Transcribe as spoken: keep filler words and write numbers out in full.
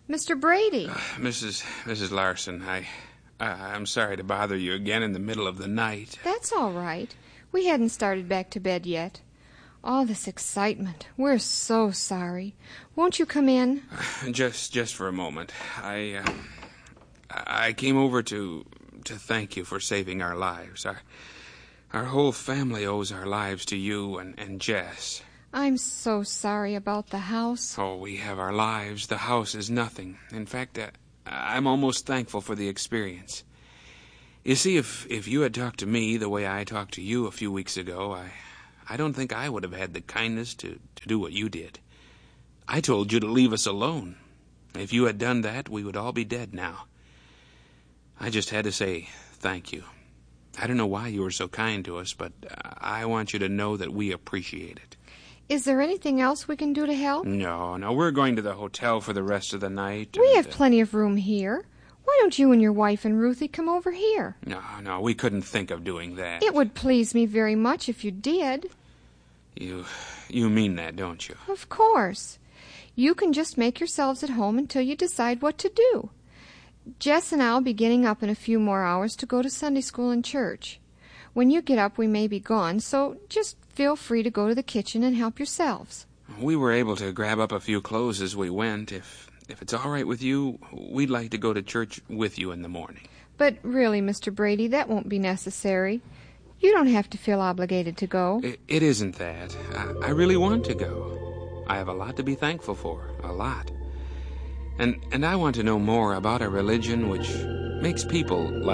Mister Brady. Uh, Missus Missus Larson, I, uh, I'm sorry to bother you again in the middle of the night. That's all right. We hadn't started back to bed yet. All this excitement. We're so sorry. Won't you come in? Uh, just, just for a moment. I, uh, I came over to, to thank you for saving our lives. Our, our whole family owes our lives to you and, and Jess. I'm so sorry about the house. Oh, we have our lives. The house is nothing. In fact, uh, I'm almost thankful for the experience. You see, if, if you had talked to me the way I talked to you a few weeks ago, I, I don't think I would have had the kindness to, to do what you did. I told you to leave us alone. If you had done that, we would all be dead now. I just had to say thank you. I don't know why you were so kind to us, but I want you to know that we appreciate it. Is there anything else we can do to help? No, no, we're going to the hotel for the rest of the night. We and, have uh, plenty of room here. Why don't you and your wife and Ruthie come over here? No, no, we couldn't think of doing that. It would please me very much if you did. You, you mean that, don't you? Of course. You can just make yourselves at home until you decide what to do. Jess and I'll be getting up in a few more hours to go to Sunday school and church. When you get up, we may be gone, so just feel free to go to the kitchen and help yourselves. We were able to grab up a few clothes as we went. If, if it's all right with you, we'd like to go to church with you in the morning. But really, Mister Brady, that won't be necessary. You don't have to feel obligated to go. It, it isn't that. I, I really want to go. I have a lot to be thankful for, a lot. And, and I want to know more about a religion which makes people like